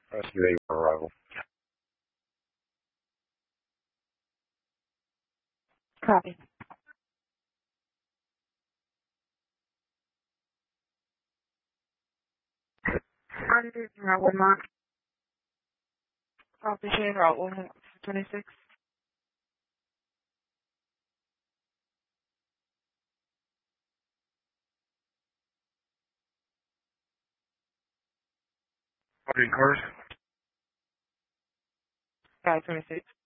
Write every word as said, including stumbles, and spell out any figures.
Rescue eight on arrival. Copy. I'm doing Route one Mark. Copy chain Route one twenty-six. Party cars. five twenty-six.